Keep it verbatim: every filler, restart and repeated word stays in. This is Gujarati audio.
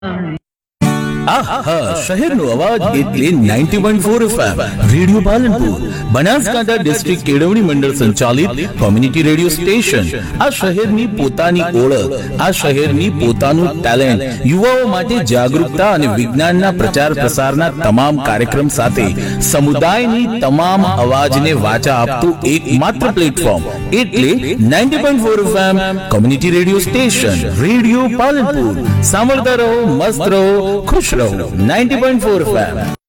શહેરનો અવાજ એટલે ninety point four FM radio Palanpur, Banaskantha district કેળવણી મંડળ સંચાલિત કોમ્યુનિટી રેડિયો સ્ટેશન. આ શહેરની પોતાની ઓળખ, આ શહેરની પોતાનું ટેલેન્ટ, યુવાઓ માટે જાગૃતતા અને વિજ્ઞાનના પ્રચાર પ્રસારના તમામ કાર્યક્રમ સાથે સમુદાયની તમામ અવાજને વાચા આપતું એકમાત્ર પ્લેટફોર્મ એટલે ninety point four FM community radio station radio Palanpur. સાંભળતા રહો, મસ્ત રહો, ખુશ રહો. Ninety point four FM.